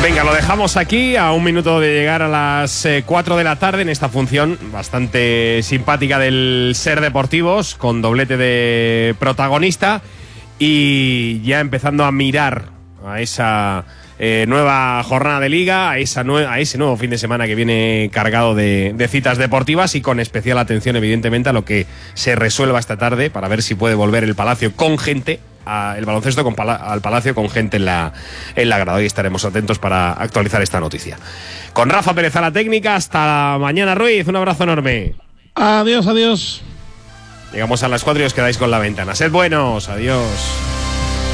Venga, lo dejamos aquí a un minuto de llegar a las 4 de la tarde en esta función bastante simpática del Ser Deportivos, con doblete de protagonista y ya empezando a mirar a esa nueva jornada de liga, a ese nuevo fin de semana que viene cargado de citas deportivas y con especial atención evidentemente a lo que se resuelva esta tarde para ver si puede volver el Palacio con gente, el baloncesto al Palacio con gente en la grada. Hoy estaremos atentos para actualizar esta noticia. Con Rafa Pérez a la técnica, hasta mañana Ruiz, un abrazo enorme. Adiós, adiós. Llegamos a las 4 y os quedáis con la ventana. Sed buenos, adiós.